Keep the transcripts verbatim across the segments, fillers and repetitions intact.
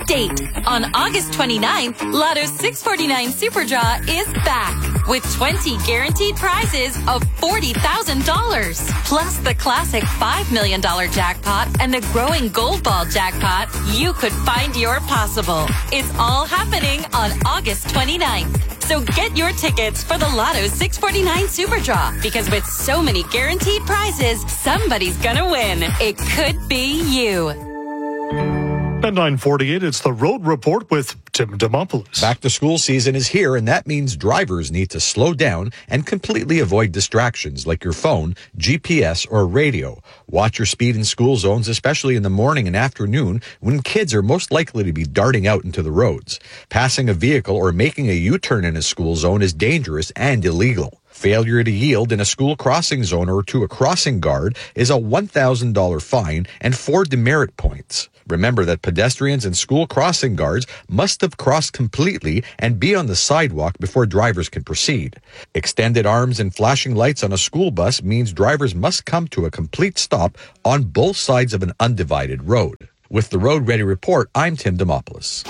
the date. On August twenty-ninth, Lotto's six forty-nine Super Draw is back with twenty guaranteed prizes of forty thousand dollars. Plus the classic five million dollars jackpot and the growing Gold Ball jackpot. You could find your possible. It's all happening on August twenty-ninth. So get your tickets for the Lotto six forty-nine Super Draw, because with so many guaranteed prizes, somebody's gonna win. It could be you. At nine forty-eight, it's the Road Report with Tim Demopoulos. Back to school season is here, and that means drivers need to slow down and completely avoid distractions like your phone, G P S, or radio. Watch your speed in school zones, especially in the morning and afternoon when kids are most likely to be darting out into the roads. Passing a vehicle or making a U-turn in a school zone is dangerous and illegal. Failure to yield in a school crossing zone or to a crossing guard is a one thousand dollars fine and four demerit points. Remember that pedestrians and school crossing guards must have crossed completely and be on the sidewalk before drivers can proceed. Extended arms and flashing lights on a school bus means drivers must come to a complete stop on both sides of an undivided road. With the Road Ready Report, I'm Tim Demopoulos.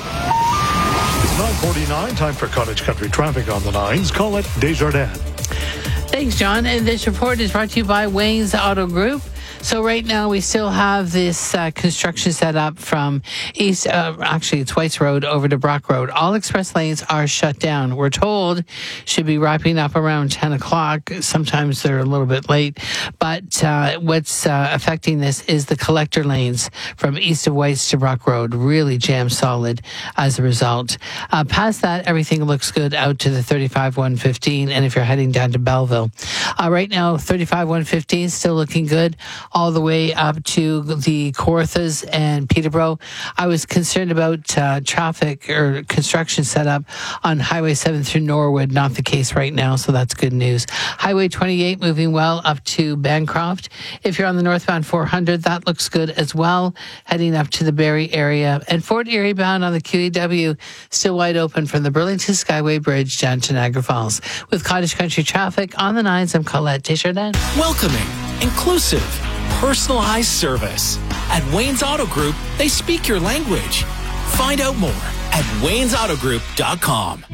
It's nine forty-nine, time for Cottage Country traffic on the nines. Call it Desjardins. Thanks, John. And this report is brought to you by Wayne's Auto Group. So right now we still have this uh, construction set up from East, uh, actually it's White's Road over to Brock Road. All express lanes are shut down. We're told should be wrapping up around ten o'clock. Sometimes they're a little bit late. But uh, what's uh, affecting this is the collector lanes from east of White's to Brock Road. Really jam solid as a result. Uh, past that, everything looks good out to the thirty-five one fifteen. And if you're heading down to Belleville. Uh, right now, thirty-five one fifteen still looking good, all the way up to the Kawarthas and Peterborough. I was concerned about uh, traffic or construction setup on Highway seven through Norwood. Not the case right now, so that's good news. Highway twenty-eight moving well up to Bancroft. If you're on the northbound four hundred, that looks good as well, heading up to the Barrie area. And Fort Erie bound on the Q E W still wide open from the Burlington Skyway Bridge down to Niagara Falls. With Cottage Country traffic on the nines, I'm Colette Desjardins. Welcoming, inclusive, personalized service. At Wayne's Auto Group, they speak your language. Find out more at waynes auto group dot com.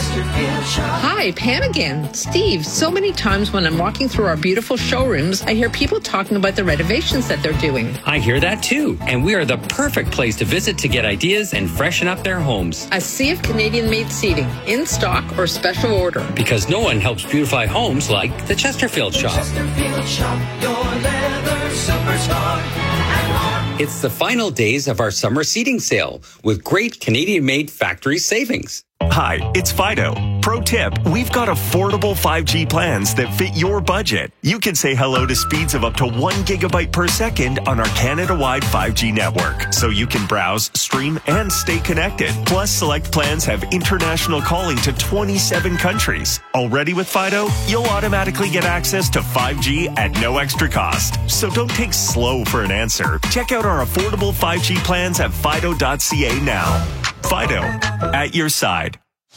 Hi, Pam again. Steve, so many times when I'm walking through our beautiful showrooms, I hear people talking about the renovations that they're doing. I hear that too, and we are the perfect place to visit to get ideas and freshen up their homes. A sea of Canadian-made seating, in stock or special order. Because no one helps beautify homes like the Chesterfield Shop. Chesterfield Shop, your leather superstar. It's the final days of our summer seating sale with great Canadian-made factory savings. Hi, it's Fido. Pro tip, we've got affordable five G plans that fit your budget. You can say hello to speeds of up to one gigabyte per second on our Canada-wide five G network, so you can browse, stream, and stay connected. Plus, select plans have international calling to twenty-seven countries. Already with Fido, you'll automatically get access to five G at no extra cost. So don't take slow for an answer. Check out our affordable five G plans at fido dot c a now. Fido, at your side.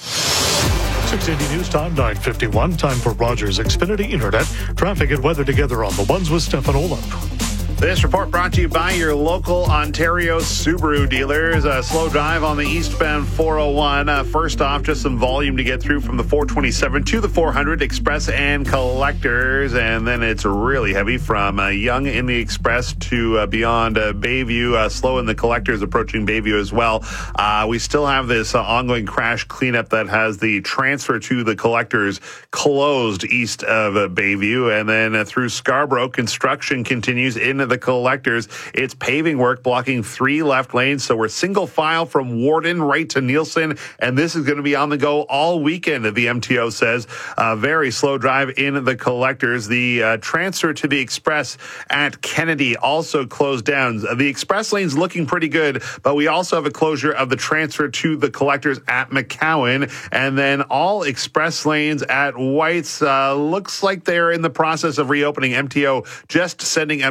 six eighty News Time, nine fifty-one. Time for Rogers Xfinity Internet. Traffic and weather together on the ones with Stefan Olaf. This report brought to you by your local Ontario Subaru dealers. A slow drive on the eastbound four oh one. Uh, first off, just some volume to get through from the four twenty-seven to the four hundred Express and Collectors. And then it's really heavy from uh, Yonge in the Express to uh, beyond uh, Bayview. Uh, slow in the Collectors approaching Bayview as well. Uh, we still have this uh, ongoing crash cleanup that has the transfer to the Collectors closed east of uh, Bayview. And then uh, through Scarborough, construction continues in the Collectors. It's paving work blocking three left lanes, so we're single file from Warden right to Nielsen, and this is going to be on the go all weekend, the M T O says. A very slow drive in the Collectors. The uh, transfer to the Express at Kennedy also closed down. The Express lane's looking pretty good, but we also have a closure of the transfer to the Collectors at McCowan, and then all Express lanes at White's uh, looks like they're in the process of reopening. M T O just sending a message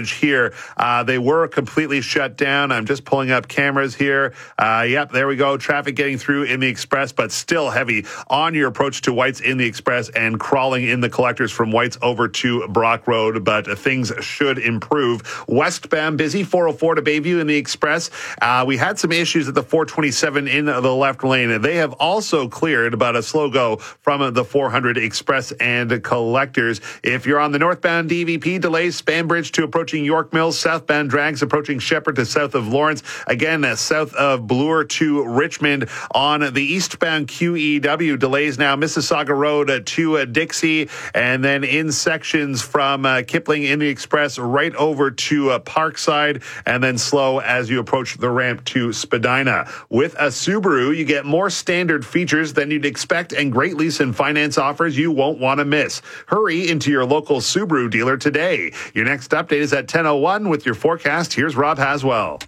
footage here. Uh, they were completely shut down. I'm just pulling up cameras here. Uh, yep, there we go. Traffic getting through in the Express, but still heavy on your approach to White's in the Express and crawling in the collectors from White's over to Brock Road, but uh, things should improve. Westbound busy, four oh four to Bayview in the Express. Uh, we had some issues at the four twenty-seven in the left lane. They have also cleared, but a slow go from the four hundred Express and collectors. If you're on the northbound D V P, delays Spanbridge to approaching York Mills, southbound drags approaching Shepherd to south of Lawrence, again uh, south of Bloor to Richmond. On the eastbound Q E W, delays now Mississauga Road uh, to uh, Dixie, and then in sections from uh, Kipling in the Express right over to uh, Parkside, and then slow as you approach the ramp to Spadina. With a Subaru, you get more standard features than you'd expect and great lease and finance offers you won't want to miss. Hurry into your local Subaru dealer today. Your next update is at ten oh one with your forecast. Here's Rob Haswell.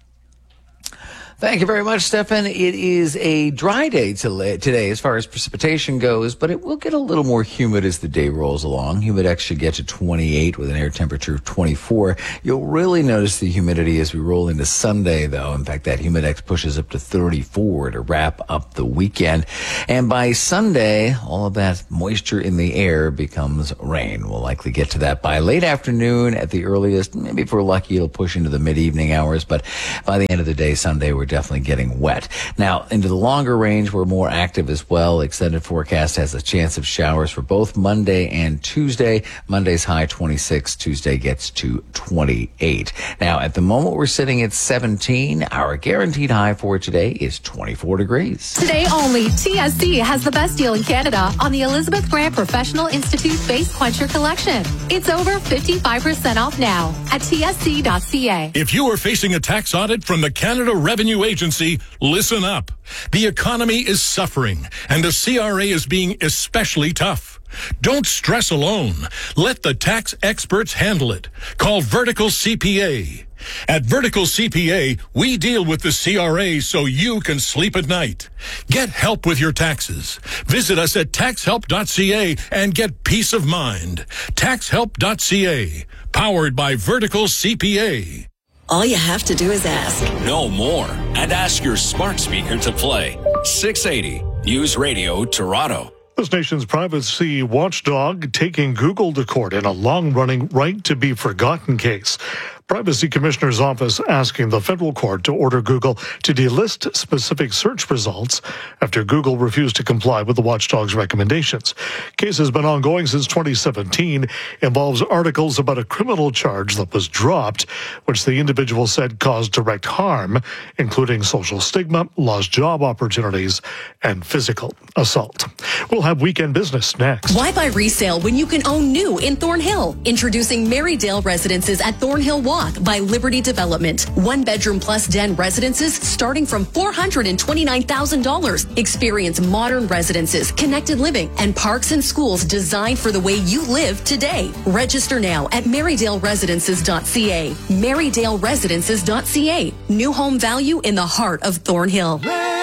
Thank you very much, Stefan. It is a dry day today as far as precipitation goes, but it will get a little more humid as the day rolls along. Humidex should get to twenty-eight with an air temperature of twenty-four. You'll really notice the humidity as we roll into Sunday, though. In fact, that Humidex pushes up to thirty-four to wrap up the weekend. And by Sunday, all of that moisture in the air becomes rain. We'll likely get to that by late afternoon at the earliest. Maybe if we're lucky, it'll push into the mid-evening hours, but by the end of the day, Sunday, we're definitely getting wet. Now, into the longer range, we're more active as well. Extended forecast has a chance of showers for both Monday and Tuesday. Monday's high twenty-six, Tuesday gets to twenty-eight. Now, at the moment, we're sitting at seventeen. Our guaranteed high for today is twenty-four degrees. Today only, T S C has the best deal in Canada on the Elizabeth Grant Professional Institute Face Quencher Collection. It's over fifty-five percent off now at T S C dot C A. If you are facing a tax audit from the Canada Revenue Agency, listen up. The economy is suffering, and the C R A is being especially tough. Don't stress alone. Let the tax experts handle it. Call Vertical C P A. At Vertical C P A, we deal with the C R A so you can sleep at night. Get help with your taxes. Visit us at tax help dot C A and get peace of mind. tax help dot C A, powered by Vertical C P A. All you have to do is ask. No more. And ask your smart speaker to play. six eighty News Radio Toronto. This nation's privacy watchdog taking Google to court in a long-running right to be forgotten case. Privacy Commissioner's Office asking the federal court to order Google to delist specific search results after Google refused to comply with the watchdog's recommendations. Case has been ongoing since twenty seventeen, involves articles about a criminal charge that was dropped, which the individual said caused direct harm, including social stigma, lost job opportunities, and physical assault. We'll have weekend business next. Why buy resale when you can own new in Thornhill? Introducing Marydale Residences at Thornhill Walk by Liberty Development. One bedroom plus den residences starting from four hundred twenty-nine thousand dollars. Experience modern residences, connected living, and parks and schools designed for the way you live today. Register now at marydale residences dot C A. marydale residences dot C A. New home value in the heart of Thornhill.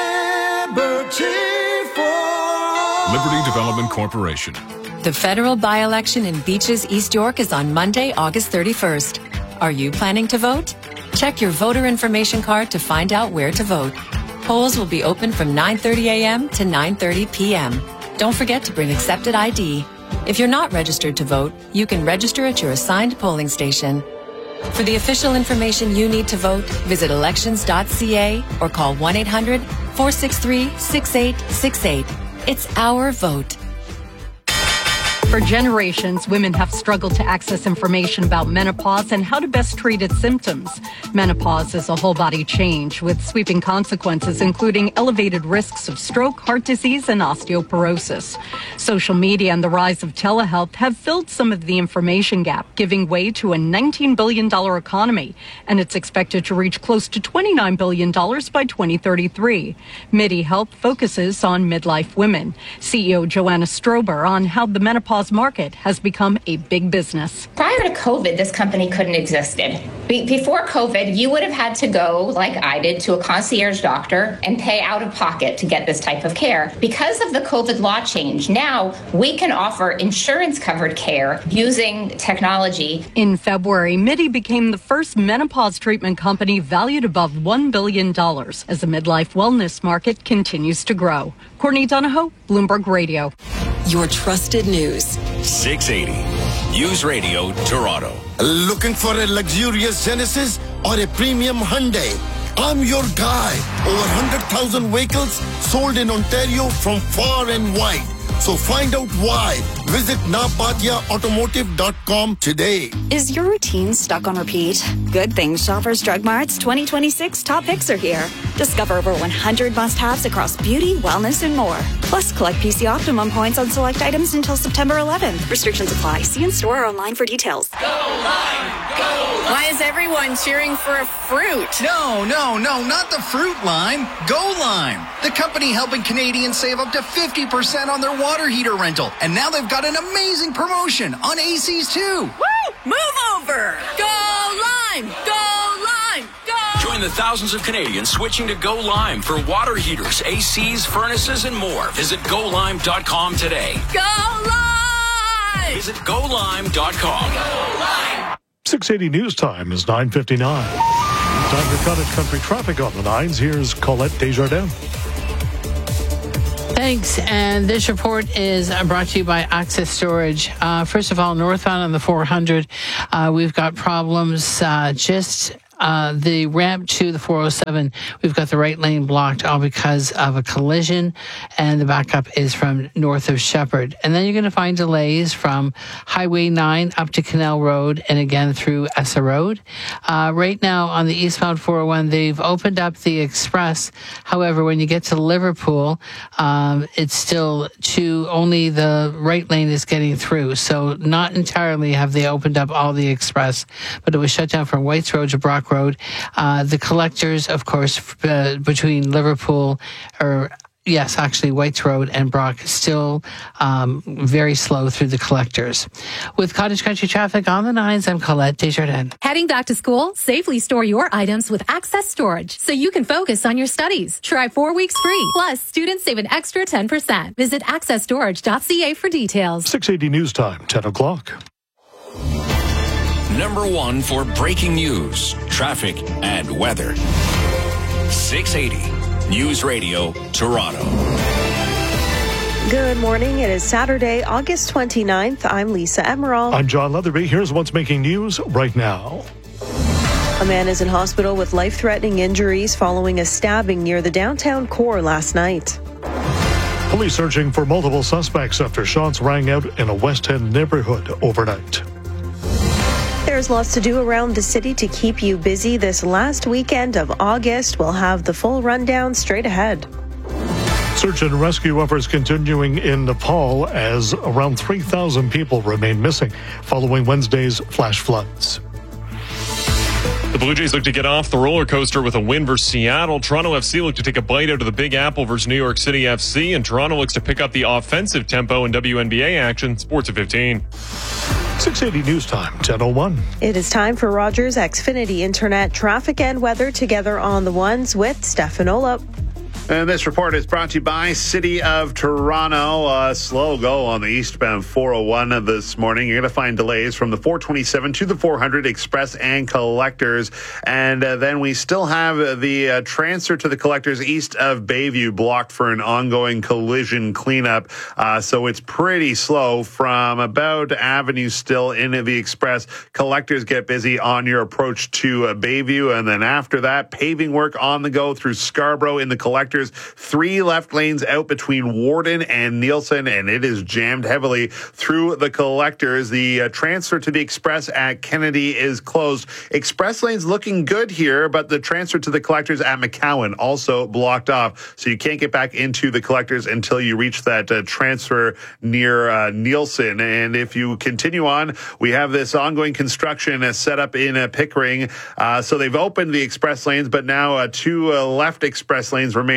Liberty for Liberty Development Corporation. The federal by-election in Beaches, East York is on Monday, August thirty-first. Are you planning to vote? Check your voter information card to find out where to vote. Polls will be open from nine thirty a.m. to nine thirty p.m. Don't forget to bring accepted I D. If you're not registered to vote, you can register at your assigned polling station. For the official information you need to vote, visit elections dot C A or call one eight hundred four six three six eight six eight. It's our vote. For generations, women have struggled to access information about menopause and how to best treat its symptoms. Menopause is a whole body change with sweeping consequences, including elevated risks of stroke, heart disease, and osteoporosis. Social media and the rise of telehealth have filled some of the information gap, giving way to a nineteen billion dollars economy, and it's expected to reach close to twenty-nine billion dollars by twenty thirty-three. MIDI Health focuses on midlife women. C E O Joanna Strober on how the menopause menopause market has become a big business. Prior to COVID, this company couldn't have existed. Be- before COVID, you would have had to go, like I did, to a concierge doctor and pay out of pocket to get this type of care. Because of the COVID law change, now we can offer insurance-covered care using technology. In February, Midi became the first menopause treatment company valued above one billion dollars as the midlife wellness market continues to grow. Courtney Donahoe, Bloomberg Radio. Your trusted news. six eighty News Radio, Toronto. Looking for a luxurious Genesis or a premium Hyundai? I'm your guy. Over one hundred thousand vehicles sold in Ontario from far and wide. So find out why. Visit napatia automotive dot com today. Is your routine stuck on repeat? Good thing Shoppers Drug Mart's twenty twenty-six top picks are here. Discover over one hundred must-haves across beauty, wellness, and more. Plus, collect P C Optimum points on select items until September eleventh. Restrictions apply. See in store or online for details. Go Lime! Go Lime! Why is everyone cheering for a fruit? No, no, no, not the fruit lime. Go Lime, the company helping Canadians save up to fifty percent on their water heater rental. And now they've got an amazing promotion on A Cs too. Woo! Move over! Go Lime! Go Lime! Go! Join the thousands of Canadians switching to Go Lime for water heaters, A Cs, furnaces, and more. Visit go lime dot com today. Go Lime! Visit go lime dot com. Go Lime! six eighty News Time is nine fifty-nine. Time for Cottage Country traffic on the nines. Here's Colette Desjardins. Thanks. And this report is brought to you by Access Storage. Uh, first of all, northbound on the four hundred, uh, we've got problems uh, just... Uh, the ramp to the four oh seven, we've got the right lane blocked, all because of a collision, and the backup is from north of Shepherd. And then you're going to find delays from Highway nine up to Canal Road and again through Essa Road. Uh, right now on the eastbound four oh one, they've opened up the express. However, when you get to Liverpool, um, it's still to only the right lane is getting through. So not entirely have they opened up all the express, but it was shut down from Whites Road to Brock Road. Uh, the collectors, of course, uh, between Liverpool, or yes, actually Whites Road and Brock, still um, very slow through the collectors. With Cottage Country traffic on the nines, I'm Colette Desjardins. Heading back to school? Safely store your items with Access Storage so you can focus on your studies. Try four weeks free. Plus, students save an extra ten percent. Visit access storage dot c a for details. six eighty News Time, ten o'clock. Number one for breaking news, traffic, and weather. six eighty News Radio, Toronto. Good morning. It is Saturday, August twenty-ninth. I'm Lisa Emerald. I'm John Leatherby. Here's what's making news right now. A man is in hospital with life-threatening injuries following a stabbing near the downtown core last night. Police searching for multiple suspects after shots rang out in a West End neighborhood overnight. There's lots to do around the city to keep you busy this last weekend of August. We'll have the full rundown straight ahead. Search and rescue efforts continuing in Nepal as around three thousand people remain missing following Wednesday's flash floods. The Blue Jays look to get off the roller coaster with a win versus Seattle. Toronto F C look to take a bite out of the Big Apple versus New York City F C. And Toronto looks to pick up the offensive tempo in W N B A action. Sports at fifteen. six eighty News Time, ten oh one. It is time for Rogers Xfinity Internet traffic and weather together on the ones with Stefan Olop. And this report is brought to you by City of Toronto. A slow go on the eastbound four oh one this morning. You're going to find delays from the four twenty-seven to the four hundred express and collectors. And uh, then we still have the uh, transfer to the collectors east of Bayview blocked for an ongoing collision cleanup. Uh, so it's pretty slow from about Avenue still in the express. Collectors get busy on your approach to uh, Bayview. And then after that, paving work on the go through Scarborough in the collectors. Three left lanes out between Warden and Nielsen, and it is jammed heavily through the collectors. The uh, transfer to the express at Kennedy is closed. Express lanes looking good here, but the transfer to the collectors at McCowan also blocked off. So you can't get back into the collectors until you reach that uh, transfer near uh, Nielsen. And if you continue on, we have this ongoing construction uh, set up in uh, Pickering. Uh, so they've opened the express lanes, but now uh, two uh, left express lanes remain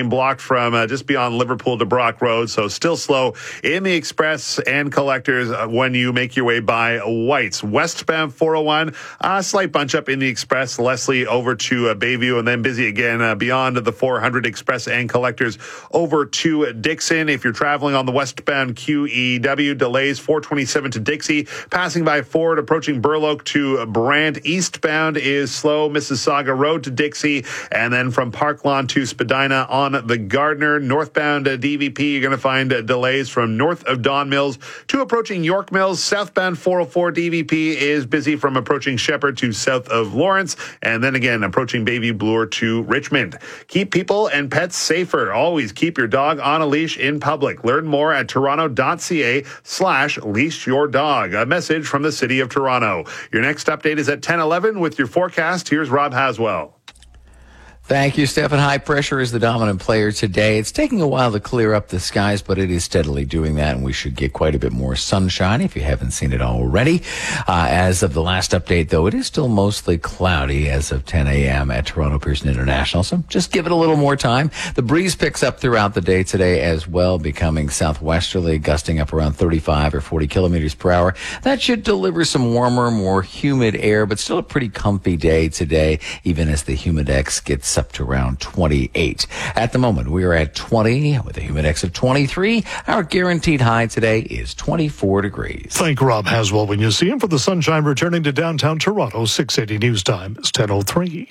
lane blocked from uh, just beyond Liverpool to Brock Road. So still slow in the express and collectors uh, when you make your way by Whites. Westbound four oh one, a uh, slight bunch up in the express, Leslie over to uh, Bayview, and then busy again uh, beyond the four hundred express and collectors over to Dixon. If you're traveling on the westbound Q E W, delays four twenty-seven to Dixie, passing by Ford, approaching Burloak to Brant. Eastbound is slow, Mississauga Road to Dixie, and then from Park Lawn to Spadina on the Gardner. Northbound uh, D V P, you're going to find uh, delays from north of Don Mills to approaching York Mills. Southbound four oh four D V P is busy from approaching Shepherd to south of Lawrence, and then again approaching Bayview Bloor to Richmond. Keep people and pets safer. Always keep your dog on a leash in public. Learn more at toronto.ca slash leash your dog. A message from the City of Toronto. Your next update is at ten eleven with your forecast. Here's Rob Haswell. Thank you, Stefan. High pressure is the dominant player today. It's taking a while to clear up the skies, but it is steadily doing that, and we should get quite a bit more sunshine if you haven't seen it already. Uh, as of the last update, though, it is still mostly cloudy as of ten a.m. at Toronto Pearson International, so just give it a little more time. The breeze picks up throughout the day today as well, becoming southwesterly, gusting up around thirty-five or forty kilometers per hour. That should deliver some warmer, more humid air, but still a pretty comfy day today, even as the humidex gets up to around twenty-eight. At the moment, we are at twenty with a humidex of twenty-three. Our guaranteed high today is twenty-four degrees. Thank Rob Haswell when you see him for the sunshine returning to downtown Toronto. six eighty News Time is ten oh three.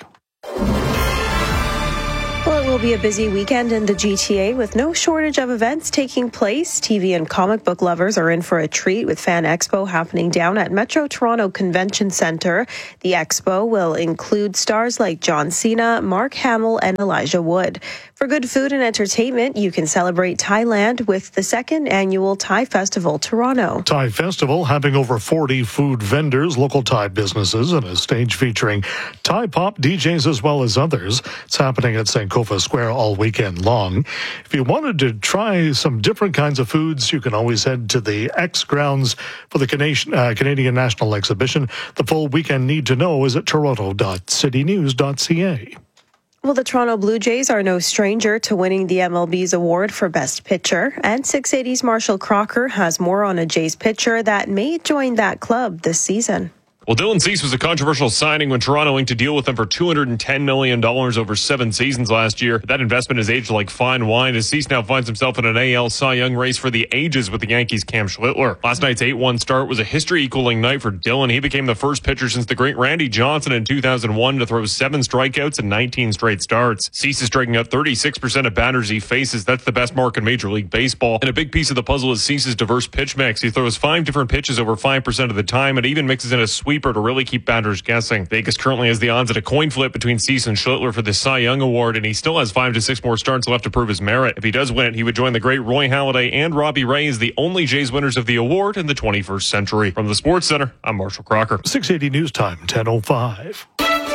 Well, it will be a busy weekend in the G T A with no shortage of events taking place. T V and comic book lovers are in for a treat with Fan Expo happening down at Metro Toronto Convention Centre. The expo will include stars like John Cena, Mark Hamill, and Elijah Wood. For good food and entertainment, you can celebrate Thailand with the second annual Thai Festival Toronto. Thai Festival having over forty food vendors, local Thai businesses, and a stage featuring Thai pop D Js as well as others. It's happening at Sankofa Square all weekend long. If you wanted to try some different kinds of foods, you can always head to the X grounds for the Canadian, uh, Canadian National Exhibition. The full weekend need to know is at toronto dot city news dot c a. Well, the Toronto Blue Jays are no stranger to winning the M L B's award for Best Pitcher, and six eighty's Marshall Crocker has more on a Jays pitcher that may join that club this season. Well, Dylan Cease was a controversial signing when Toronto inked a deal with him for two hundred ten million dollars over seven seasons last year. That investment has aged like fine wine as Cease now finds himself in an A L Cy Young race for the ages with the Yankees' Cam Schlittler. Last night's eight one start was a history-equaling night for Dylan. He became the first pitcher since the great Randy Johnson in two thousand one to throw seven strikeouts and nineteen straight starts. Cease is striking out thirty-six percent of batters he faces. That's the best mark in Major League Baseball. And a big piece of the puzzle is Cease's diverse pitch mix. He throws five different pitches over five percent of the time and even mixes in a sweeper to really keep batters guessing. Vegas currently has the odds at a coin flip between Cease and Schlittler for the Cy Young Award, and he still has five to six more starts left to prove his merit. If he does win it, he would join the great Roy Halladay and Robbie Ray as the only Jays winners of the award in the twenty-first century. From the Sports Center, I'm Marshall Crocker. six eighty News Time, ten oh five.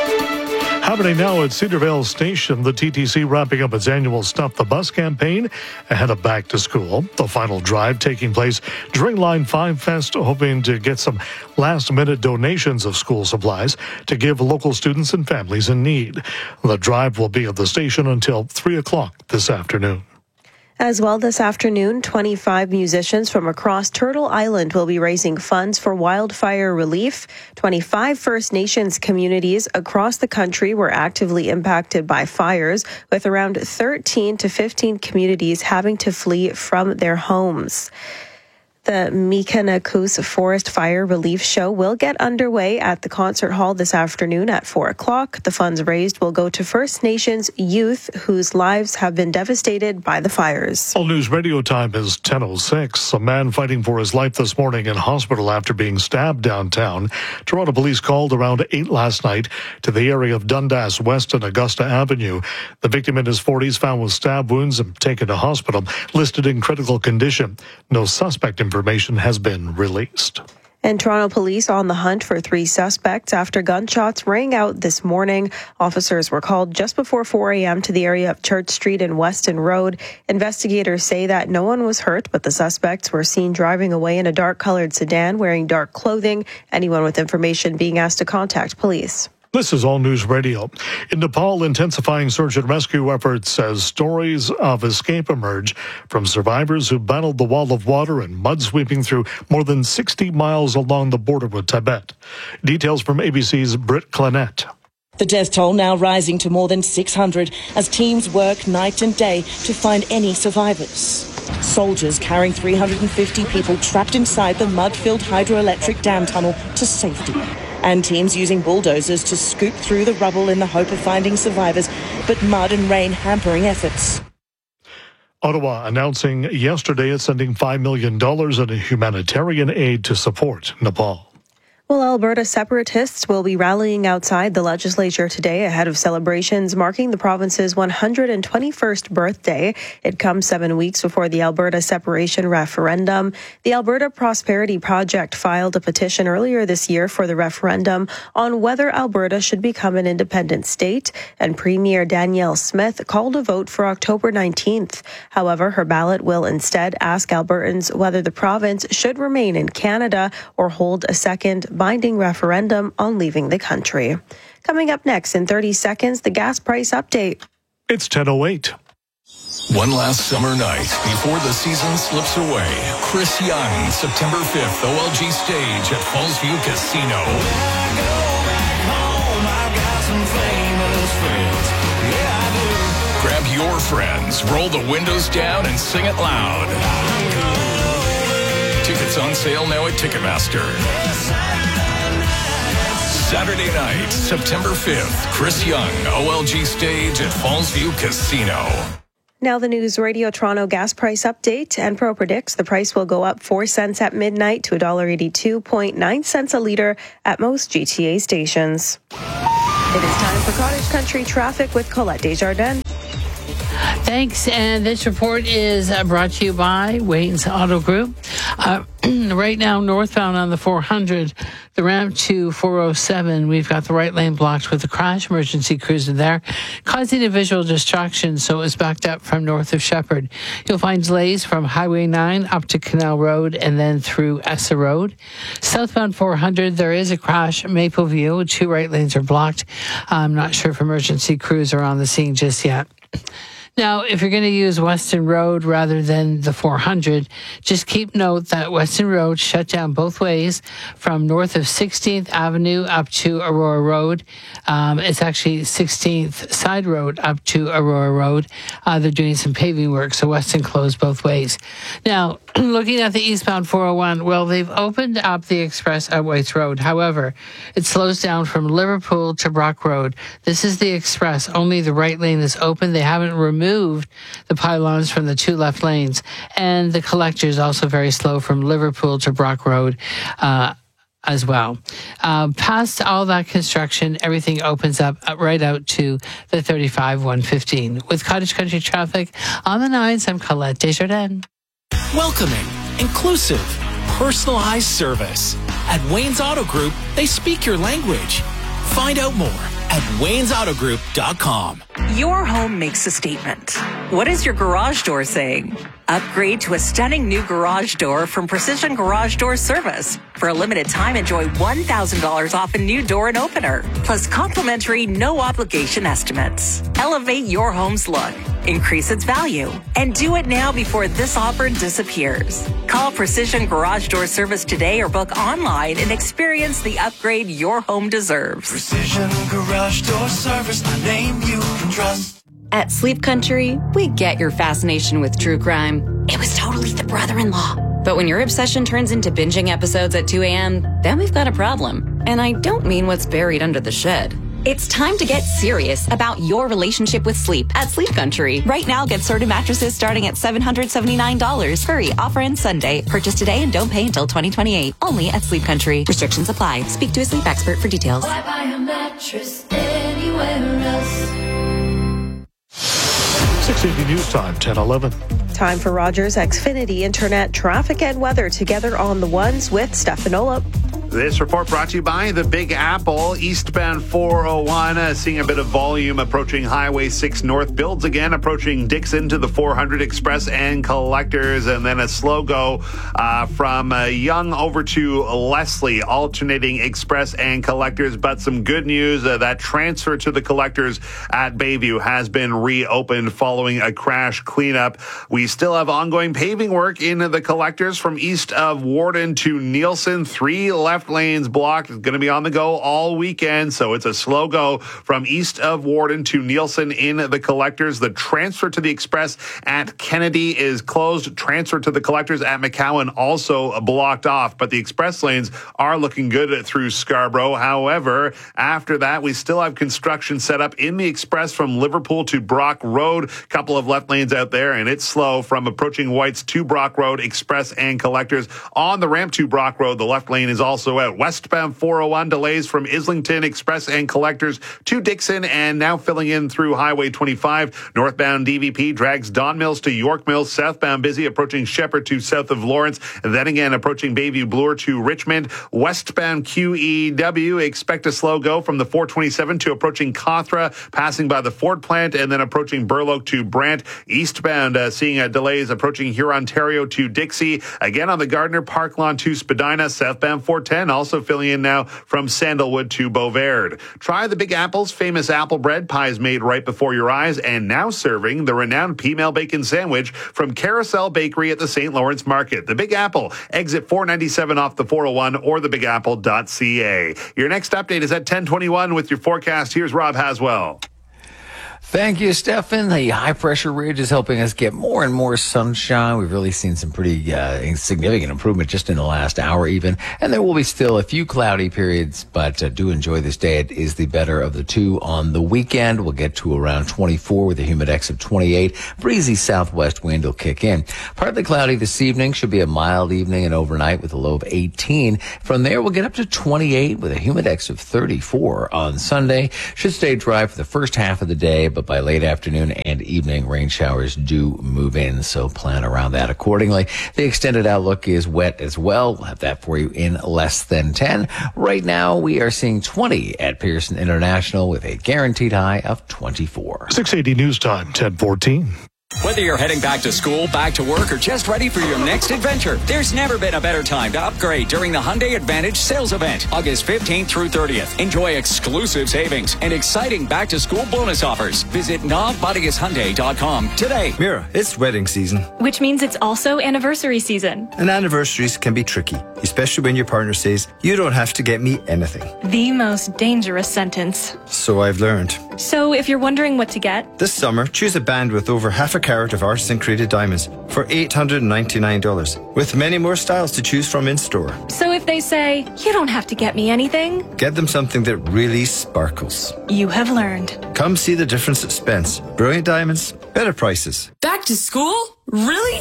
Happening now at Cedar Vale Station, the T T C wrapping up its annual Stop the Bus campaign ahead of back to school. The final drive taking place during Line five Fest, hoping to get some last-minute donations of school supplies to give local students and families in need. The drive will be at the station until three o'clock this afternoon. As well, this afternoon, twenty-five musicians from across Turtle Island will be raising funds for wildfire relief. twenty-five First Nations communities across the country were actively impacted by fires, with around thirteen to fifteen communities having to flee from their homes. The Meekanakus Forest Fire Relief Show will get underway at the concert hall this afternoon at four o'clock. The funds raised will go to First Nations youth whose lives have been devastated by the fires. All News Radio time is ten oh six. A man fighting for his life this morning in hospital after being stabbed downtown. Toronto police called around eight last night to the area of Dundas West and Augusta Avenue. The victim in his forties found with stab wounds and taken to hospital, listed in critical condition. No suspect information Information has been released. And Toronto police on the hunt for three suspects after gunshots rang out this morning. Officers were called just before four a.m. to the area of Church Street and Weston Road. Investigators say that no one was hurt, but the suspects were seen driving away in a dark-colored sedan wearing dark clothing. Anyone with information being asked to contact police. This is All News Radio. In Nepal, intensifying search and rescue efforts as stories of escape emerge from survivors who battled the wall of water and mud sweeping through more than sixty miles along the border with Tibet. Details from A B C's Britt Clanette. The death toll now rising to more than six hundred as teams work night and day to find any survivors. Soldiers carrying three hundred fifty people trapped inside the mud-filled hydroelectric dam tunnel to safety. And teams using bulldozers to scoop through the rubble in the hope of finding survivors, but mud and rain hampering efforts. Ottawa announcing yesterday it's sending five million dollars in humanitarian aid to support Nepal. Well, Alberta separatists will be rallying outside the legislature today ahead of celebrations marking the province's one hundred twenty-first birthday. It comes seven weeks before the Alberta separation referendum. The Alberta Prosperity Project filed a petition earlier this year for the referendum on whether Alberta should become an independent state, and Premier Danielle Smith called a vote for October nineteenth. However, her ballot will instead ask Albertans whether the province should remain in Canada or hold a second binding referendum on leaving the country. Coming up next in thirty seconds, the gas price update. It's ten oh eight. One last summer night before the season slips away. Chris Young, September fifth, O L G stage at Fallsview Casino. Grab your friends, roll the windows down, and sing it loud. Tickets on sale now at Ticketmaster. Saturday night, September fifth, Chris Young, O L G stage at Fallsview Casino. Now the News Radio Toronto gas price update. Enpro predicts the price will go up four cents at midnight to one dollar eighty-two point nine cents a litre at most G T A stations. It is time for Cottage Country traffic with Colette Desjardins. Thanks. And this report is uh, brought to you by Wayne's Auto Group. Uh, right now, northbound on the four hundred, the ramp to four oh seven, we've got the right lane blocked with a crash. Emergency crews in there, causing a visual distraction, so it's backed up from north of Shepherd. You'll find delays from Highway nine up to Canal Road and then through Essa Road. Southbound four hundred, there is a crash. Mapleview, two right lanes are blocked. I'm not sure if emergency crews are on the scene just yet. Now, if you're going to use Weston Road rather than the four hundred, just keep note that Weston Road shut down both ways from north of sixteenth Avenue up to Aurora Road. Um, it's actually sixteenth Side Road up to Aurora Road. Uh, they're doing some paving work, so Weston closed both ways. Now, looking at the eastbound four oh one, well, they've opened up the express at Whites Road. However, it slows down from Liverpool to Brock Road. This is the express. Only the right lane is open. They haven't removed the pylons from the two left lanes. And the collector is also very slow from Liverpool to Brock Road uh, as well. Uh, past all that construction, everything opens up right out to the thirty-five one fifteen. With Cottage Country traffic on the nines, I'm Colette Desjardins. Welcoming, inclusive, personalized service. At Wayne's Auto Group, they speak your language. Find out more at waynes auto group dot com. Your home makes a statement. What is your garage door saying? Upgrade to a stunning new garage door from Precision Garage Door Service. For a limited time, enjoy one thousand dollars off a new door and opener, plus complimentary, no-obligation estimates. Elevate your home's look, increase its value, and do it now before this offer disappears. Call Precision Garage Door Service today or book online and experience the upgrade your home deserves. Precision Garage Door Service, a name you can trust. At Sleep Country, we get your fascination with true crime. It was totally the brother-in-law. But when your obsession turns into binging episodes at two a.m., then we've got a problem. And I don't mean what's buried under the shed. It's time to get serious about your relationship with sleep at Sleep Country. Right now, get Serta mattresses starting at seven hundred seventy-nine dollars. Hurry, offer ends Sunday. Purchase today and don't pay until twenty twenty-eight. Only at Sleep Country. Restrictions apply. Speak to a sleep expert for details. Why buy a mattress anywhere else? six eighty News Time, ten eleven. Time for Rogers Xfinity Internet traffic and weather together on the ones with Stefan Olop. This report brought to you by the Big Apple. Eastbound four oh one, uh, seeing a bit of volume approaching Highway six North. Builds again approaching Dixon to the four hundred Express and Collectors. And then a slow go uh, from uh, Young over to Leslie, alternating Express and Collectors. But some good news, uh, that transfer to the Collectors at Bayview has been reopened following a crash cleanup. We still have ongoing paving work in the Collectors from east of Warden to Nielsen. Three left lanes blocked. It's going to be on the go all weekend, so it's a slow go from east of Warden to Nielsen in the Collectors. The transfer to the Express at Kennedy is closed. Transfer to the Collectors at McCowan also blocked off, but the Express lanes are looking good through Scarborough. However, after that, we still have construction set up in the Express from Liverpool to Brock Road. Couple of left lanes out there, and it's slow from approaching Whites to Brock Road, Express and Collectors. On the ramp to Brock Road, the left lane is also out. Westbound four oh one, delays from Islington, Express and Collectors to Dixon, and now filling in through Highway twenty-five. Northbound D V P drags Don Mills to York Mills. Southbound busy approaching Shepherd to south of Lawrence. And then again approaching Bayview Bloor to Richmond. Westbound Q E W, expect a slow go from the four twenty-seven to approaching Cawthra, passing by the Ford plant, and then approaching Burloak to Brant. Eastbound uh, seeing uh, delays approaching Hurontario to Dixie. Again on the Gardner Park Lawn to Spadina. Southbound four ten also filling in now from Sandalwood to Beauvard. Try the Big Apple's famous apple bread, pies made right before your eyes, and now serving the renowned P-Mail Bacon Sandwich from Carousel Bakery at the Saint Lawrence Market. The Big Apple, exit four ninety-seven off the four oh one or the big apple dot c a. Your next update is at ten twenty-one with your forecast. Here's Rob Haswell. Thank you, Stefan. The high-pressure ridge is helping us get more and more sunshine. We've really seen some pretty uh, significant improvement just in the last hour even. And there will be still a few cloudy periods, but uh, do enjoy this day. It is the better of the two on the weekend. We'll get to around twenty-four with a humidex of twenty-eight. Breezy southwest wind will kick in. Partly cloudy this evening. Should be a mild evening and overnight with a low of eighteen. From there, we'll get up to twenty-eight with a humidex of thirty-four on Sunday. Should stay dry for the first half of the day, but by late afternoon and evening, rain showers do move in, so plan around that accordingly. The extended outlook is wet as well. We'll have that for you in less than ten. Right now, we are seeing twenty at Pearson International with a guaranteed high of twenty-four. six eighty News Time, ten fourteen. Whether you're heading back to school, back to work, or just ready for your next adventure, there's never been a better time to upgrade during the Hyundai Advantage sales event, August fifteenth through thirtieth. Enjoy exclusive savings and exciting back-to-school bonus offers. Visit Nav Bodius Hyundai dot com today. Mira, it's wedding season. Which means it's also anniversary season. And anniversaries can be tricky, especially when your partner says, you don't have to get me anything. The most dangerous sentence. So I've learned. So if you're wondering what to get, this summer, choose a band with over half a carat of artisan created diamonds for eight hundred ninety-nine dollars, with many more styles to choose from in store. So if they say, you don't have to get me anything, get them something that really sparkles. You have learned. Come see the difference at Spence. Brilliant diamonds, better prices. Back to school? Really?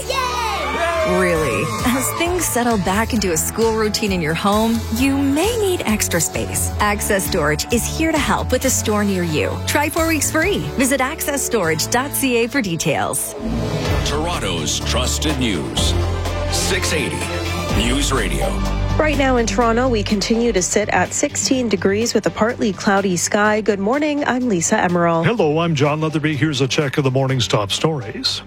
Yay! Really. As things settle back into a school routine in your home, you may need extra space. Access Storage is here to help with a store near you. Try four weeks free. Visit access storage dot c a for details. Toronto's trusted news. six eighty News Radio. Right now in Toronto, we continue to sit at sixteen degrees with a partly cloudy sky. Good morning. I'm Lisa Emerald. Hello, I'm John Leatherby. Here's a check of the morning's top stories.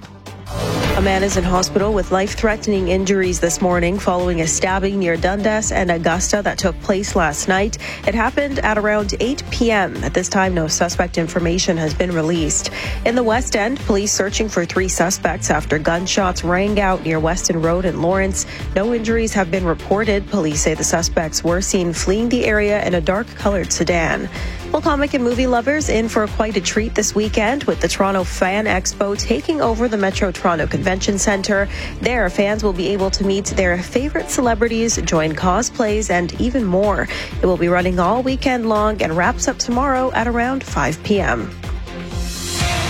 A man is in hospital with life-threatening injuries this morning following a stabbing near Dundas and Augusta that took place last night. It happened at around eight p.m. At this time, no suspect information has been released. In the West End, police searching for three suspects after gunshots rang out near Weston Road in Lawrence. No injuries have been reported. Police say the suspects were seen fleeing the area in a dark-colored sedan. Well, comic and movie lovers in for quite a treat this weekend with the Toronto Fan Expo taking over the Metro Toronto Convention Centre. There, fans will be able to meet their favorite celebrities, join cosplays, and even more. It will be running all weekend long and wraps up tomorrow at around five p.m.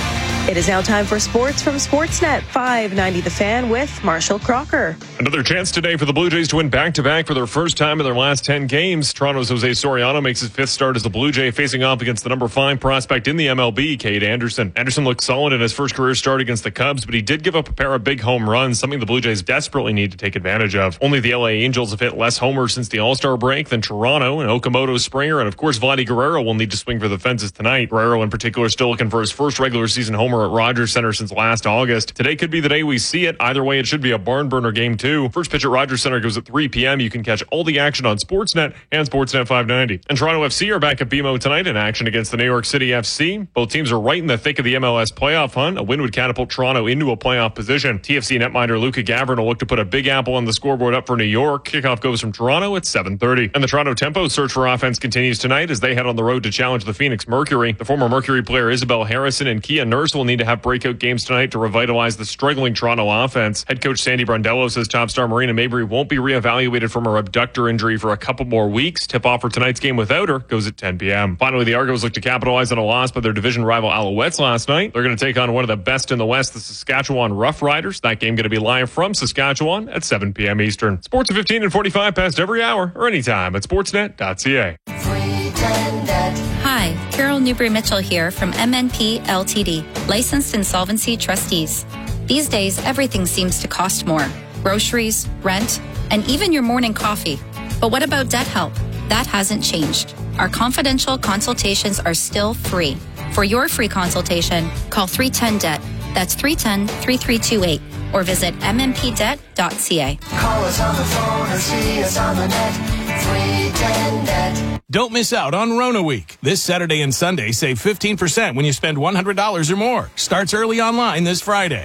It is now time for sports from Sportsnet five ninety The Fan with Marshall Crocker. Another chance today for the Blue Jays to win back-to-back for their first time in their last ten games. Toronto's Jose Soriano makes his fifth start as the Blue Jay, facing off against the number five prospect in the M L B, Cade Anderson. Anderson looked solid in his first career start against the Cubs, but he did give up a pair of big home runs, something the Blue Jays desperately need to take advantage of. Only the L A Angels have hit less homers since the All-Star break than Toronto, and Okamoto, Springer, and of course Vladdy Guerrero will need to swing for the fences tonight. Guerrero in particular still looking for his first regular season homer at Rogers Center since last August. Today could be the day we see it. Either way, it should be a barn burner game too. First pitch at Rogers Center goes at three p.m. You can catch all the action on Sportsnet and Sportsnet five ninety. And Toronto F C are back at B M O tonight in action against the New York City F C. Both teams are right in the thick of the M L S playoff hunt. A win would catapult Toronto into a playoff position. T F C netminder Luca Gavrin will look to put a big apple on the scoreboard up for New York. Kickoff goes from Toronto at seven thirty. And the Toronto Tempo search for offense continues tonight as they head on the road to challenge the Phoenix Mercury. The former Mercury player Isabel Harrison and Kia Nurse will need to have breakout games tonight to revitalize the struggling Toronto offense. Head coach Sandy Brondello says top star Marina Mabry won't be reevaluated from her abductor injury for a couple more weeks. Tip-off for tonight's game without her goes at ten p.m. Finally, the Argos look to capitalize on a loss by their division rival Alouettes last night. They're going to take on one of the best in the West, the Saskatchewan Roughriders. That game going to be live from Saskatchewan at seven p.m. Eastern. Sports at fifteen and forty-five past every hour or anytime at sportsnet dot c a. Hi, Carol Newbury-Mitchell here from M N P L T D, licensed insolvency trustees. These days, everything seems to cost more. Groceries, rent, and even your morning coffee. But what about debt help? That hasn't changed. Our confidential consultations are still free. For your free consultation, call three one zero D E B T. That's three one zero, three three two eight. Or visit m m p debt dot c a. Call us on the phone or see us on the net. three one zero D E B T. Don't miss out on Rona Week. This Saturday and Sunday, save fifteen percent when you spend one hundred dollars or more. Starts early online this Friday.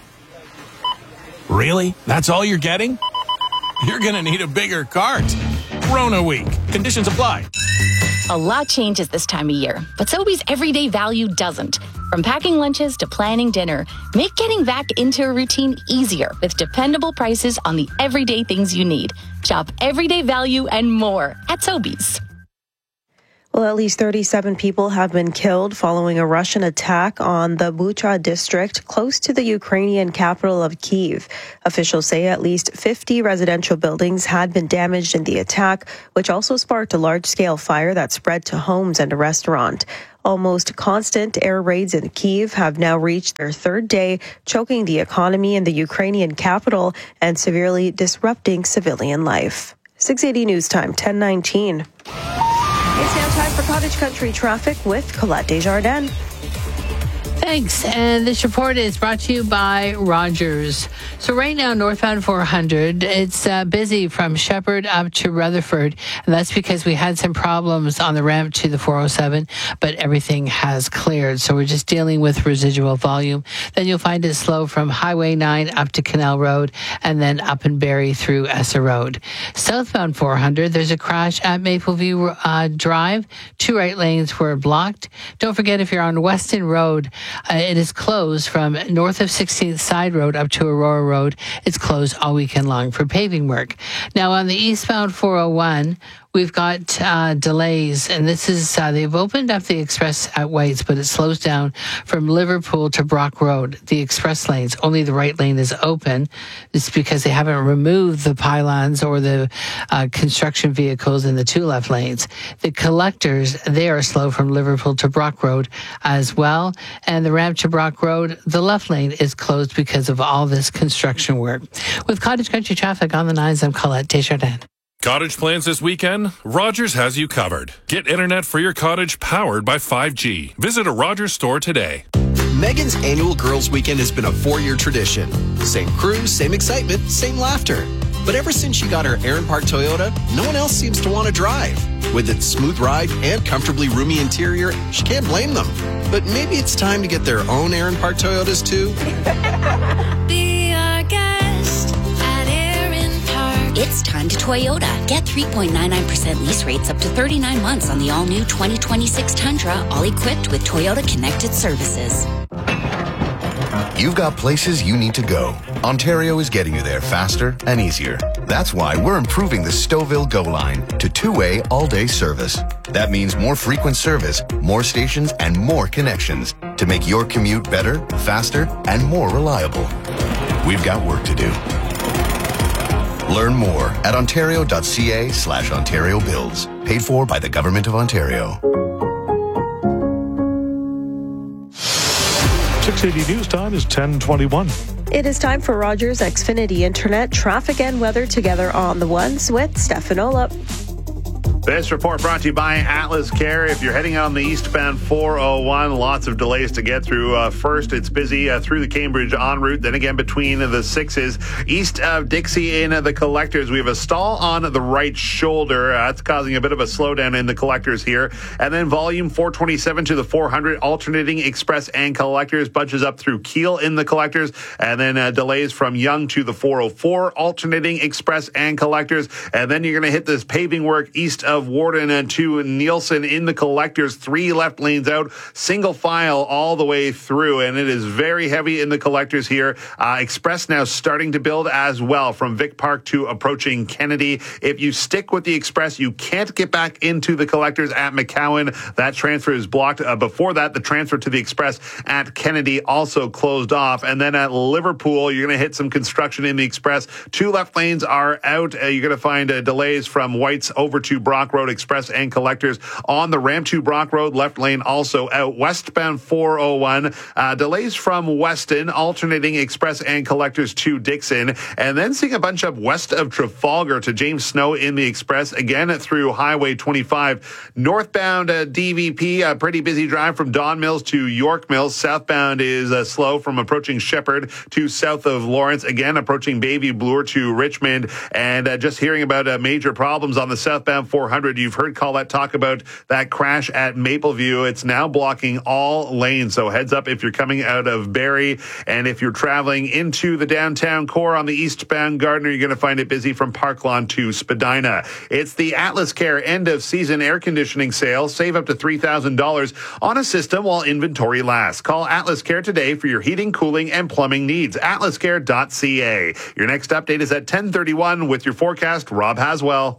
Really? That's all you're getting? You're going to need a bigger cart. Rona Week. Conditions apply. A lot changes this time of year, but Sobeys everyday value doesn't. From packing lunches to planning dinner, make getting back into a routine easier with dependable prices on the everyday things you need. Shop everyday value and more at Sobeys. Well, at least thirty-seven people have been killed following a Russian attack on the Bucha district close to the Ukrainian capital of Kyiv. Officials say at least fifty residential buildings had been damaged in the attack, which also sparked a large-scale fire that spread to homes and a restaurant. Almost constant air raids in Kyiv have now reached their third day, choking the economy in the Ukrainian capital and severely disrupting civilian life. six eighty News Time, ten nineteen. It's now time for Cottage Country traffic with Colette Desjardins. Thanks. And this report is brought to you by Rogers. So right now, northbound four hundred, it's uh, busy from Shepherd up to Rutherford. And that's because we had some problems on the ramp to the four oh seven, but everything has cleared. So we're just dealing with residual volume. Then you'll find it slow from Highway nine up to Canal Road and then up in Barrie through Essa Road. Southbound four hundred, there's a crash at Mapleview uh, Drive. Two right lanes were blocked. Don't forget, if you're on Weston Road, Uh, it is closed from north of sixteenth Side Road up to Aurora Road. It's closed all weekend long for paving work. Now, on the eastbound four oh one, we've got uh, delays, and this is, uh, they've opened up the express at Whites, but it slows down from Liverpool to Brock Road. The express lanes, only the right lane is open. It's because they haven't removed the pylons or the uh, construction vehicles in the two left lanes. The collectors, they are slow from Liverpool to Brock Road as well. And the ramp to Brock Road, the left lane is closed because of all this construction work. With Cottage Country traffic on the nines, I'm Colette Desjardins. Cottage plans this weekend? Rogers has you covered. Get internet for your cottage powered by five G. Visit a Rogers store today. Megan's annual Girls Weekend has been a four-year tradition. Same crew, same excitement, same laughter. But ever since she got her Aaron Park Toyota, no one else seems to want to drive. With its smooth ride and comfortably roomy interior, she can't blame them. But maybe it's time to get their own Aaron Park Toyotas too. Be our guest at Aaron Park. It's time to Toyota. Get three point nine nine percent lease rates up to thirty-nine months on the all-new twenty twenty-six Tundra, all equipped with Toyota Connected Services. You've got places you need to go. Ontario is getting you there faster and easier. That's why we're improving the Stouffville Go line to two-way all-day service. That means more frequent service, more stations, and more connections to make your commute better, faster, and more reliable. We've got work to do. Learn more at ontario.ca slash Ontario Builds. Paid for by the Government of Ontario. six eighty News Time is ten twenty-one. It is time for Rogers Xfinity Internet traffic and weather together on the ones with Stefan Olop. This report brought to you by Atlas Care. If you're heading on the eastbound four oh one, lots of delays to get through. Uh, first, it's busy uh, through the Cambridge en route. Then again, between the sixes, east of Dixie in uh, the collectors, we have a stall on the right shoulder. Uh, that's causing a bit of a slowdown in the collectors here. And then volume four twenty-seven to the four hundred, alternating express and collectors, bunches up through Keele in the collectors. And then uh, delays from Yonge to the four oh four, alternating express and collectors. And then you're going to hit this paving work east of of Warden and to Nielsen in the collectors, three left lanes out, single file all the way through, and it is very heavy in the collectors here. Uh, Express now starting to build as well from Vic Park to approaching Kennedy. If you stick with the Express, you can't get back into the collectors at McCowan. That transfer is blocked. Uh, before that, the transfer to the Express at Kennedy also closed off. And then at Liverpool, you're going to hit some construction in the Express. Two left lanes are out. Uh, you're going to find uh, delays from White's over to Brock Road, Express and collectors on the ramp to Brock Road, left lane also out. Westbound four oh one, uh, delays from Weston, alternating express and collectors to Dixon, and then seeing a bunch up west of Trafalgar to James Snow in the Express, again through Highway twenty-five. Northbound uh, D V P, a pretty busy drive from Don Mills to York Mills. Southbound is uh, slow from approaching Shepherd to south of Lawrence, again approaching Bayview Bloor to Richmond, and uh, just hearing about uh, major problems on the southbound four hundred. You've heard Colette talk about that crash at Mapleview. It's now blocking all lanes, so heads up if you're coming out of Barrie, and if you're traveling into the downtown core on the eastbound Gardiner, you're going to find it busy from Park Lawn to Spadina. It's the Atlas Care end of season air conditioning sale. Save up to three thousand dollars on a system while inventory lasts. Call Atlas Care today for your heating, cooling, and plumbing needs. atlas care dot c a. Your next update is at ten thirty-one with your forecast, Rob Haswell.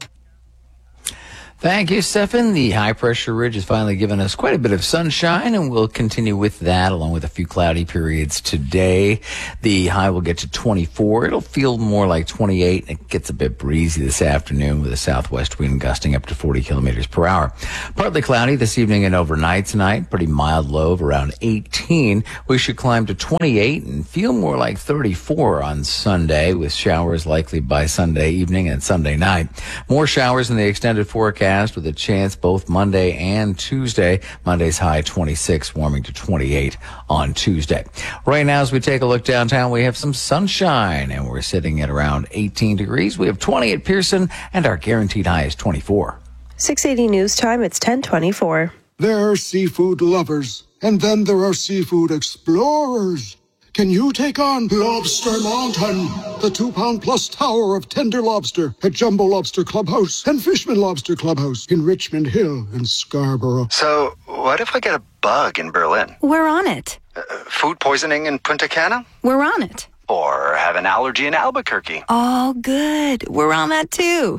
Thank you, Stefan. The high-pressure ridge has finally given us quite a bit of sunshine, and we'll continue with that along with a few cloudy periods today. The high will get to twenty-four. It'll feel more like twenty-eight, and it gets a bit breezy this afternoon with a southwest wind gusting up to forty kilometers per hour. Partly cloudy this evening and overnight tonight. Pretty mild low of around eighteen. We should climb to twenty-eight and feel more like thirty-four on Sunday, with showers likely by Sunday evening and Sunday night. More showers in the extended forecast, with a chance both Monday and Tuesday. Monday's high twenty-six, warming to twenty-eight on Tuesday. Right now, as we take a look downtown, we have some sunshine, and we're sitting at around eighteen degrees. We have twenty at Pearson, and our guaranteed high is twenty-four. six eighty News Time, it's ten twenty-four. There are seafood lovers, and then there are seafood explorers. Can you take on Lobster Mountain, the two-pound-plus tower of tender lobster at Jumbo Lobster Clubhouse and Fishman Lobster Clubhouse in Richmond Hill and Scarborough? So, what if I get a bug in Berlin? We're on it. Uh, food poisoning in Punta Cana? We're on it. Or have an allergy in Albuquerque? All good. We're on that too.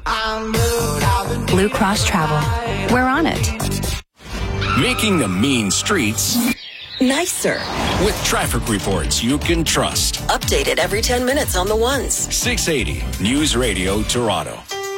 Blue Cross Travel. We're on it. Making the mean streets nicer with traffic reports you can trust. Updated every ten minutes on the ones. six eighty News Radio Toronto.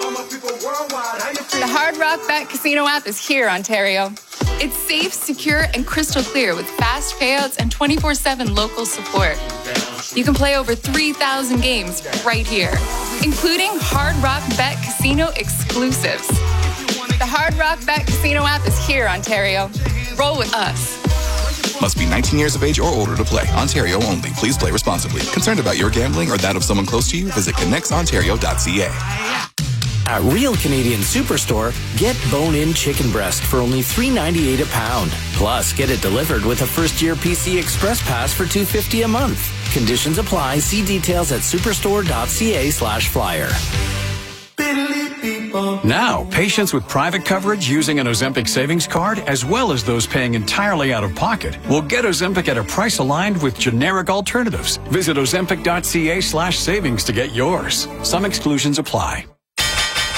The Hard Rock Bet Casino app is here, Ontario. It's safe, secure, and crystal clear with fast payouts and twenty-four seven local support. You can play over three thousand games right here, including Hard Rock Bet Casino exclusives. The Hard Rock Bet Casino app is here, Ontario. Roll with us. Must be nineteen years of age or older to play. Ontario only. Please play responsibly. Concerned about your gambling or that of someone close to you? Visit connects ontario dot c a. At Real Canadian Superstore, get bone-in chicken breast for only three ninety-eight a pound. Plus, get it delivered with a first-year P C Express Pass for two fifty a month. Conditions apply. See details at superstore dot c a slash flyer. Now, patients with private coverage using an Ozempic savings card, as well as those paying entirely out of pocket, will get Ozempic at a price aligned with generic alternatives. Visit ozempic dot c a slash savings to get yours. Some exclusions apply.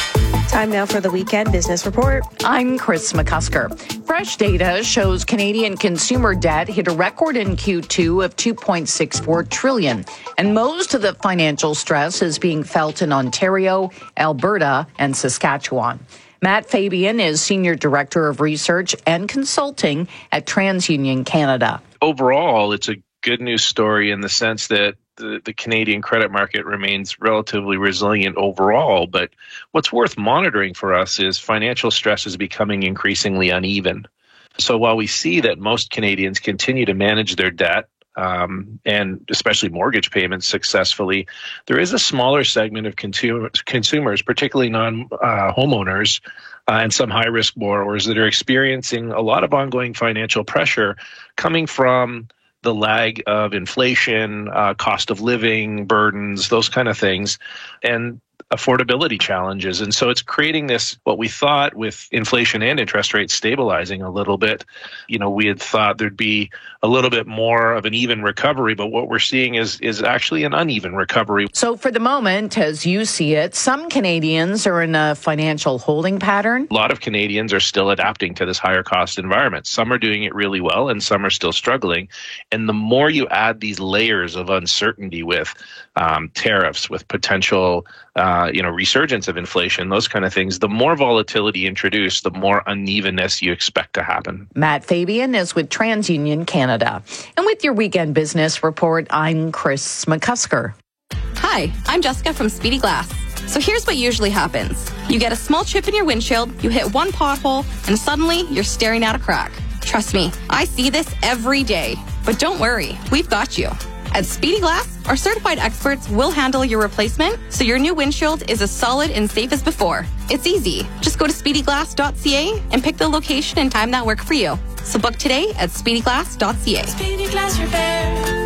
Time now for the Weekend Business Report. I'm Chris McCusker. Fresh data shows Canadian consumer debt hit a record in Q two of two point six four trillion dollars. And most of the financial stress is being felt in Ontario, Alberta, and Saskatchewan. Matt Fabian is Senior Director of Research and Consulting at TransUnion Canada. Overall, it's a good news story in the sense that The, the Canadian credit market remains relatively resilient overall, but what's worth monitoring for us is financial stress is becoming increasingly uneven. So while we see that most Canadians continue to manage their debt, um, and especially mortgage payments successfully, there is a smaller segment of consumer, consumers, particularly non-homeowners, uh, uh, and some high-risk borrowers that are experiencing a lot of ongoing financial pressure coming from the lag of inflation, uh, cost of living burdens, those kind of things, and affordability challenges. And so it's creating this, what we thought with inflation and interest rates stabilizing a little bit, you know, we had thought there'd be a little bit more of an even recovery, but what we're seeing is is actually an uneven recovery. So for the moment, as you see it, some Canadians are in a financial holding pattern. A lot of Canadians are still adapting to this higher cost environment. Some are doing it really well and some are still struggling. And the more you add these layers of uncertainty with um, tariffs, with potential Uh, you know, resurgence of inflation, those kind of things, the more volatility introduced, the more unevenness you expect to happen. Matt Fabian is with TransUnion Canada. And with your Weekend Business Report, I'm Chris McCusker. Hi, I'm Jessica from Speedy Glass. So here's what usually happens. You get a small chip in your windshield, you hit one pothole, and suddenly you're staring at a crack. Trust me, I see this every day. But don't worry, we've got you. At Speedy Glass, our certified experts will handle your replacement so your new windshield is as solid and safe as before. It's easy. Just go to speedy glass dot c a and pick the location and time that work for you. So book today at speedy glass dot c a. Speedy Glass Repair.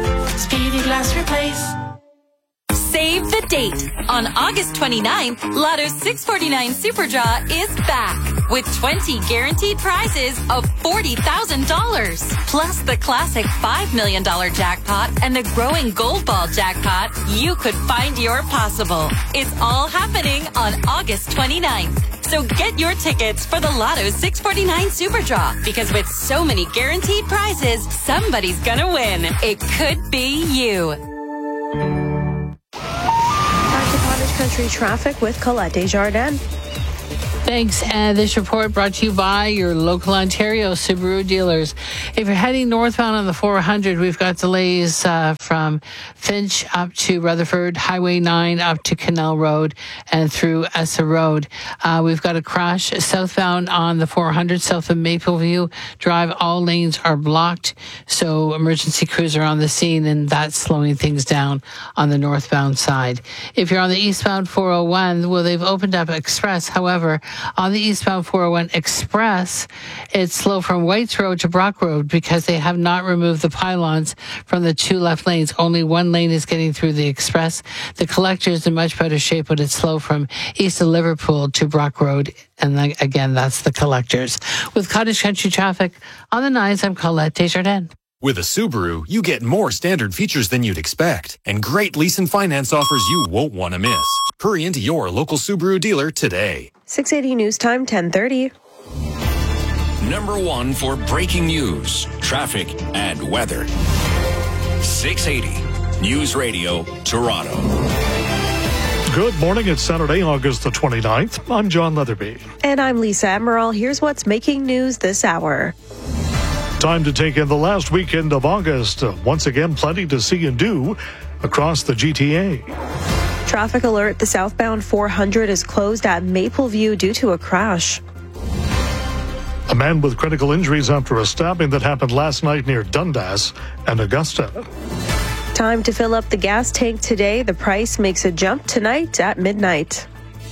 Speedy Glass Replace. Save the date. On August twenty-ninth, Lotto's six forty-nine Super Draw is back with twenty guaranteed prizes of forty thousand dollars. Plus the classic five million dollars jackpot and the growing Gold Ball jackpot. You could find your possible. It's all happening on August twenty-ninth. So get your tickets for the Lotto's six forty-nine Super Draw, because with so many guaranteed prizes, somebody's gonna win. It could be you. Country traffic with Colette Desjardins. Thanks. And this report brought to you by your local Ontario Subaru dealers. If you're heading northbound on the four hundred, we've got delays uh, from Finch up to Rutherford, Highway nine up to Canal Road and through Essa Road. Uh, we've got a crash southbound on the four hundred south of Mapleview Drive. All lanes are blocked, so emergency crews are on the scene, and that's slowing things down on the northbound side. If you're on the eastbound four oh one, well, they've opened up Express. However, on the eastbound four oh one Express, it's slow from Whites Road to Brock Road because they have not removed the pylons from the two left lanes. Only one lane is getting through the Express. The Collector is in much better shape, but it's slow from east of Liverpool to Brock Road. And then, again, that's the Collectors. With Cottage Country traffic on the nines, I'm Colette Desjardins. With a Subaru, you get more standard features than you'd expect and great lease and finance offers you won't want to miss. Hurry into your local Subaru dealer today. six eighty News Time, ten thirty. Number one for breaking news, traffic, and weather. six eighty News Radio, Toronto. Good morning. It's Saturday, August the twenty-ninth. I'm John Leatherby. And I'm Lisa Emerald. Here's what's making news this hour. Time to take in the last weekend of August. Uh, once again, plenty to see and do across the G T A. Traffic alert. The southbound four hundred is closed at Mapleview due to a crash. A man with critical injuries after a stabbing that happened last night near Dundas and Augusta. Time to fill up the gas tank today. The price makes a jump tonight at midnight.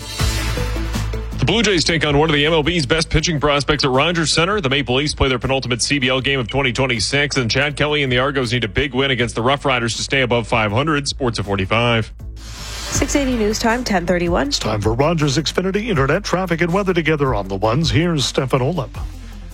The Blue Jays take on one of the M L B's best pitching prospects at Rogers Center. The Maple Leafs play their penultimate C B L game of twenty twenty-six, and Chad Kelly and the Argos need a big win against the Rough Riders to stay above five hundred. Sports at forty-five. six eighty News Time, ten thirty-one. It's time for Rogers Xfinity Internet traffic and weather together on the ones. Here's Stefan Olip.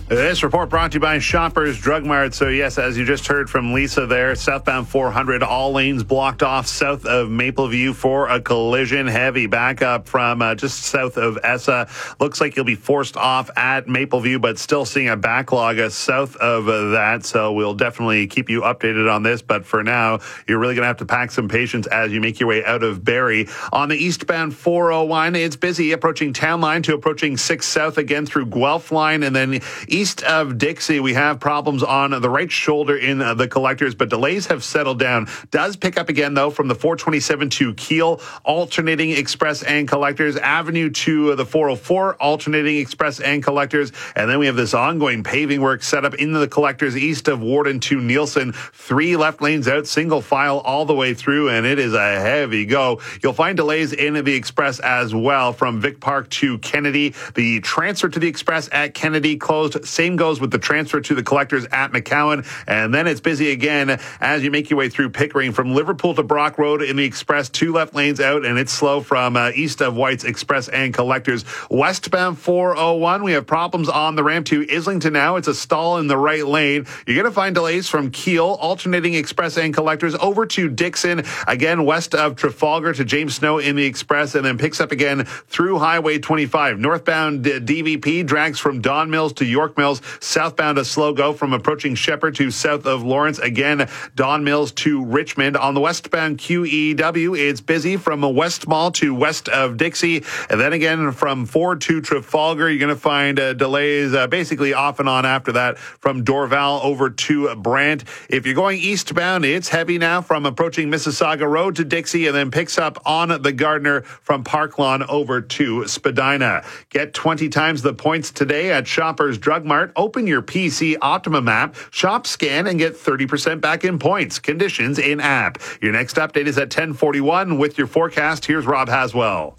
This report brought to you by Shoppers Drug Mart. So, yes, as you just heard from Lisa there, southbound four hundred, all lanes blocked off south of Mapleview for a collision. Heavy backup from uh, just south of Essa. Looks like you'll be forced off at Mapleview, but still seeing a backlog uh, south of uh, that. So we'll definitely keep you updated on this. But for now, you're really going to have to pack some patience as you make your way out of Barrie. On the eastbound four oh one, it's busy approaching Town Line to approaching six South again through Guelph Line, and then east of Dixie, we have problems on the right shoulder in uh, the collectors, but delays have settled down. Does pick up again, though, from the four twenty-seven to Kiel, alternating express and collectors. Avenue to uh, the four oh four, alternating express and collectors. And then we have this ongoing paving work set up into the collectors east of Warden to Nielsen. Three left lanes out, single file all the way through, and it is a heavy go. You'll find delays in the express as well from Vic Park to Kennedy. The transfer to the express at Kennedy closed. Same goes with the transfer to the collectors at McCowan. And then it's busy again as you make your way through Pickering from Liverpool to Brock Road in the express, two left lanes out, and it's slow from uh, east of White's express and collectors. Westbound four oh one, we have problems on the ramp to Islington now. It's a stall in the right lane. You're going to find delays from Kiel, alternating express and collectors over to Dixon, again west of Trafalgar to James Snow in the express, and then picks up again through Highway twenty-five. Northbound D V P drags from Don Mills to York Mills. Southbound a slow go from approaching Shepherd to south of Lawrence. Again, Don Mills to Richmond. On the westbound Q E W, it's busy from West Mall to west of Dixie. And then again from Ford to Trafalgar, you're going to find uh, delays uh, basically off and on after that from Dorval over to Brant. If you're going eastbound, it's heavy now from approaching Mississauga Road to Dixie, and then picks up on the Gardner from Park Lawn over to Spadina. Get twenty times the points today at Shoppers Drug Mart. Open your P C Optimum app, shop, scan, and get thirty percent back in points. Conditions in app. Your next update is at ten forty-one. With your forecast, here's Rob Haswell.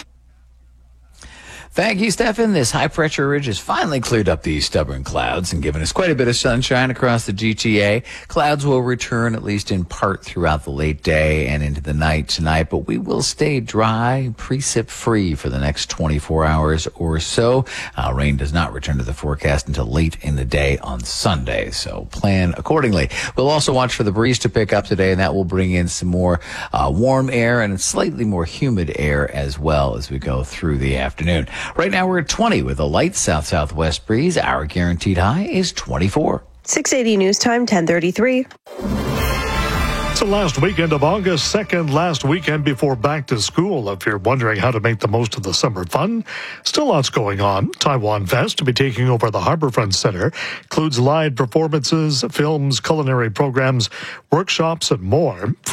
Thank you, Stefan. This high-pressure ridge has finally cleared up these stubborn clouds and given us quite a bit of sunshine across the G T A. Clouds will return, at least in part, throughout the late day and into the night tonight, but we will stay dry, precip-free for the next twenty-four hours or so. Uh, rain does not return to the forecast until late in the day on Sunday, so plan accordingly. We'll also watch for the breeze to pick up today, and that will bring in some more uh, warm air and slightly more humid air as well as we go through the afternoon. Right now we're at twenty with a light south-southwest breeze. Our guaranteed high is twenty-four. six eighty News Time, ten thirty-three. It's the last weekend of August, second last weekend before back to school. If you're wondering how to make the most of the summer fun, still lots going on. Taiwan Fest to be taking over the Harbourfront Centre includes live performances, films, culinary programs, workshops, and more.